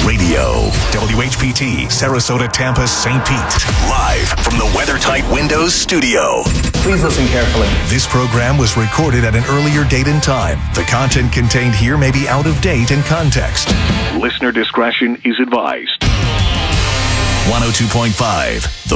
Radio. WHPT, Sarasota, Tampa, St. Pete. Live from the WeatherTight Windows studio. Please listen carefully. This program was recorded at an earlier date and time. The content contained here may be out of date in context. Listener discretion is advised. 102.5, The